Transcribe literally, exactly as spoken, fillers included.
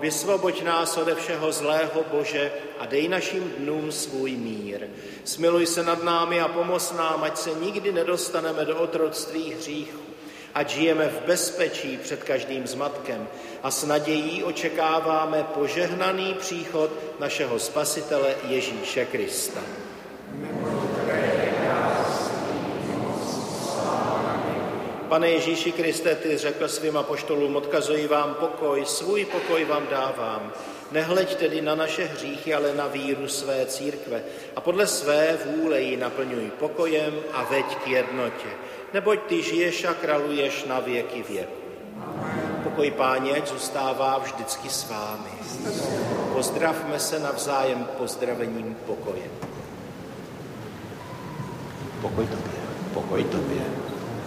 vysvoboď nás ode všeho zlého, Bože, a dej našim dnům svůj mír. Smiluj se nad námi a pomoz nám, ať se nikdy nedostaneme do otroctví hříchu, ať žijeme v bezpečí před každým zmatkem a s nadějí očekáváme požehnaný příchod našeho Spasitele Ježíše Krista. Pane Ježíši Kriste, ty řekl svým apoštolům, odkazuji vám pokoj, svůj pokoj vám dávám. Nehleď tedy na naše hříchy, ale na víru své církve a podle své vůle ji naplňuj pokojem a veď k jednotě. Neboť ty žiješ a králuješ na věky věku. Pokoj Páně, ať zůstává vždycky s vámi. Pozdravme se navzájem pozdravením pokoje. Pokoj tobě, pokoj tobě.